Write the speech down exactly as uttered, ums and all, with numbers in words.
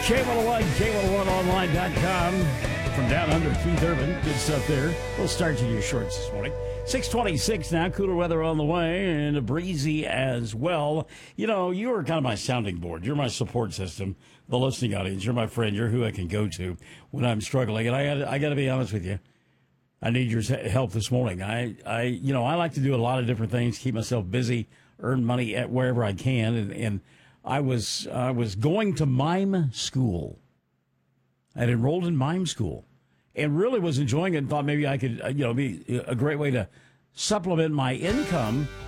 K one oh one, K one oh one online dot com. From down under, Keith Urban. Good stuff there. We'll start you your shorts this morning. six twenty-six now, cooler weather on the way, and breezy as well. You know, you are kind of my sounding board. You're my support system, the listening audience. You're my friend. You're who I can go to when I'm struggling. And I got I got to be honest with you. I need your help this morning. I, I, you know, I like to do a lot of different things, keep myself busy, earn money at wherever I can, and, and I was I was going to mime school. I'd enrolled in mime school and really was enjoying it and thought maybe I could, you know, be a great way to supplement my income